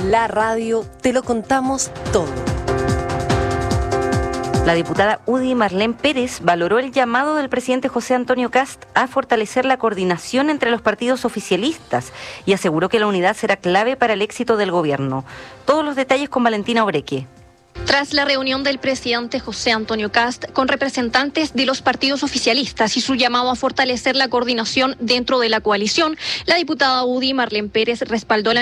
la radio, te lo contamos todo. La diputada UDI Marlene Pérez valoró el llamado del presidente José Antonio Kast a fortalecer la coordinación entre los partidos oficialistas y aseguró que la unidad será clave para el éxito del gobierno. Todos los detalles con Valentina Obreque. Tras la reunión del presidente José Antonio Kast con representantes de los partidos oficialistas y su llamado a fortalecer la coordinación dentro de la coalición, la diputada UDI Marlene Pérez respaldó la